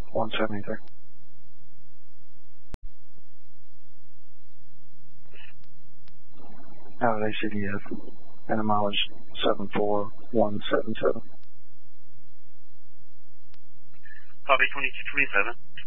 173. Out of ACDF, and a mileage 74177. Copy 2227.